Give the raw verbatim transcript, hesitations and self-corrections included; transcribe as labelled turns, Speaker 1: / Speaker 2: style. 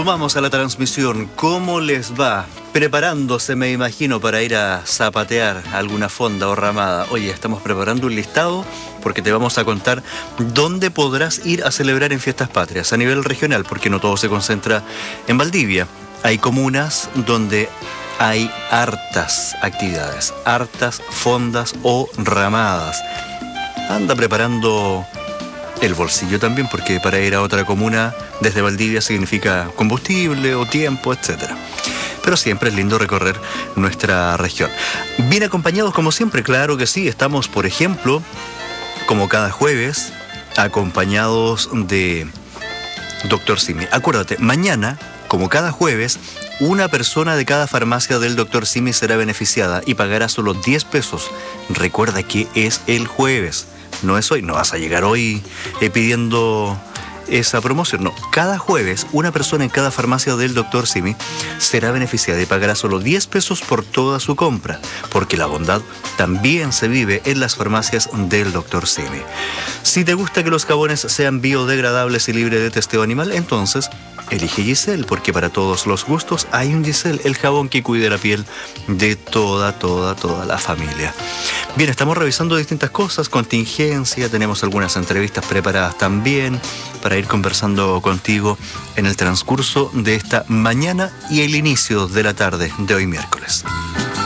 Speaker 1: sumamos a la transmisión. ¿Cómo les va? Preparándose, me imagino, para ir a zapatear alguna fonda o ramada. Oye, estamos preparando un listado porque te vamos a contar dónde podrás ir a celebrar en Fiestas Patrias a nivel regional, porque no todo se concentra en Valdivia. Hay comunas donde hay hartas actividades, hartas fondas o ramadas. Anda preparando el bolsillo también, porque para ir a otra comuna desde Valdivia significa combustible o tiempo, etcétera. Pero siempre es lindo recorrer nuestra región. Bien acompañados como siempre, claro que sí. Estamos, por ejemplo, como cada jueves, acompañados de doctor Simi. Acuérdate, mañana, como cada jueves, una persona de cada farmacia del doctor Simi será beneficiada y pagará solo diez pesos. Recuerda que es el jueves. No es hoy, no vas a llegar hoy eh, pidiendo esa promoción. No, cada jueves una persona en cada farmacia del doctor Simi será beneficiada y pagará solo diez pesos por toda su compra, porque la bondad también se vive en las farmacias del doctor Simi. Si te gusta que los jabones sean biodegradables y libres de testeo animal, entonces elige Giselle, porque para todos los gustos hay un Giselle, el jabón que cuida la piel de toda, toda, toda la familia. Bien, estamos revisando distintas cosas, contingencia, tenemos algunas entrevistas preparadas también para ir conversando contigo en el transcurso de esta mañana y el inicio de la tarde de hoy miércoles.